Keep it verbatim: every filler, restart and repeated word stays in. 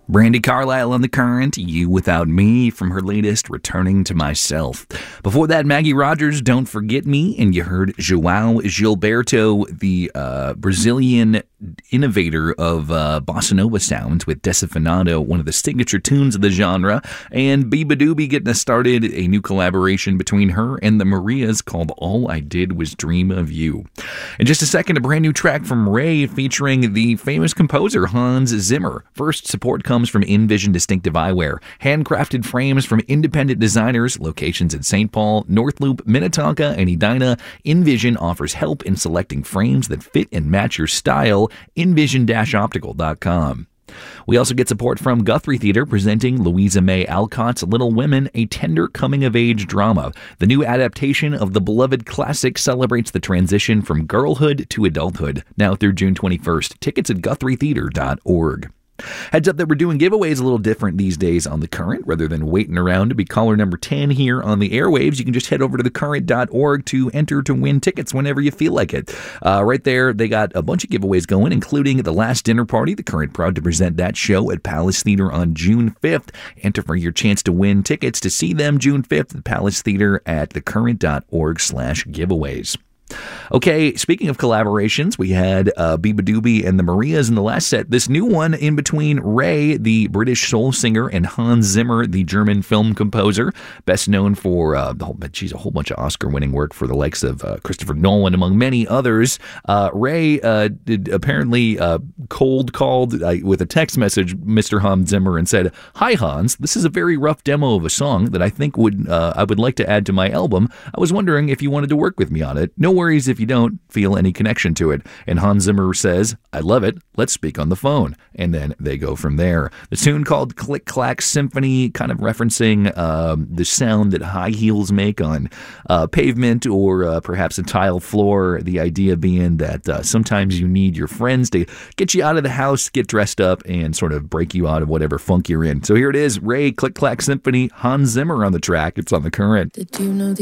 Brandi Carlile on The Current, You Without Me, from her latest, Returning to Myself. Before that, Maggie Rogers, Don't Forget Me, and you heard João Gilberto, the uh, Brazilian innovator of uh, bossa nova sounds, with Desafinado, one of the signature tunes of the genre, and Biba Doobie getting us started, a new collaboration between her and the Marias called All I Did Was Dream of You. In just a second, a brand new track from Ray featuring the famous composer Hans Zimmer. First, support comes from InVision Distinctive Eyewear. Handcrafted frames from independent designers, locations in Saint Paul, North Loop, Minnetonka, and Edina. InVision offers help in selecting frames that fit and match your style. InVision dash optical dot com. We also get support from Guthrie Theater, presenting Louisa May Alcott's Little Women, a tender coming-of-age drama. The new adaptation of the beloved classic celebrates the transition from girlhood to adulthood, now through June twenty-first. Tickets at guthrie theater dot org. Heads up that we're doing giveaways a little different these days on The Current. Rather than waiting around to be caller number ten here on the airwaves, you can just head over to the current dot org to enter to win tickets whenever you feel like it. Uh, right there, they got a bunch of giveaways going, including The Last Dinner Party. The Current proud to present that show at Palace Theater on June fifth. Enter for your chance to win tickets to see them June fifth at Palace Theater at the current dot org slash giveaways. Okay, speaking of collaborations, we had uh, Biba Doobie and the Marias in the last set. This new one in between Ray, the British soul singer, and Hans Zimmer, the German film composer, best known for uh, the whole, geez, a whole bunch of Oscar-winning work for the likes of uh, Christopher Nolan, among many others. Uh, Ray uh, did apparently uh, cold called uh, with a text message Mister Hans Zimmer and said, "Hi Hans, this is a very rough demo of a song that I think would uh, I would like to add to my album. I was wondering if you wanted to work with me on it. No worries if you don't feel any connection to it." And Hans Zimmer says, "I love it. Let's speak on the phone." And then they go from there. The tune called Click Clack Symphony, kind of referencing um, the sound that high heels make on uh, pavement or uh, perhaps a tile floor. The idea being that uh, sometimes you need your friends to get you out of the house, get dressed up, and sort of break you out of whatever funk you're in. So here it is, Ray, Click Clack Symphony, Hans Zimmer on the track. It's on The Current. Did you know the